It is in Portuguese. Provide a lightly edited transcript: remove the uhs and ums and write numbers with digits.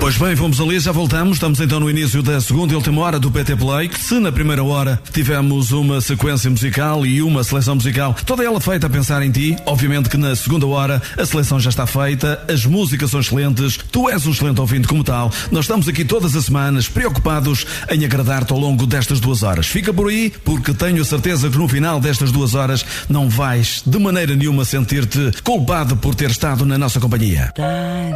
Pois bem, vamos ali, já voltamos. Estamos então no início da segunda e última hora do PT Play. Se na primeira hora tivemos uma sequência musical e uma seleção musical, toda ela feita a pensar em ti, obviamente que na segunda hora a seleção já está feita, as músicas são excelentes, tu és um excelente ouvinte como tal. Nós estamos aqui todas as semanas preocupados em agradar-te ao longo destas 2 horas. Fica por aí, porque tenho a certeza que no final destas 2 horas não vais de maneira nenhuma sentir-te culpado por ter estado na nossa companhia.